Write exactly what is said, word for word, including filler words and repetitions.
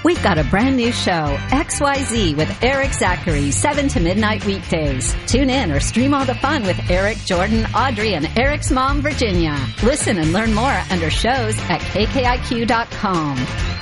We've got a brand new show, X Y Z with Eric Zachary, seven to midnight weekdays. Tune in or stream all the fun with Eric, Jordan, Audrey, and Eric's mom, Virginia. Listen and learn more under shows at K K I Q dot com.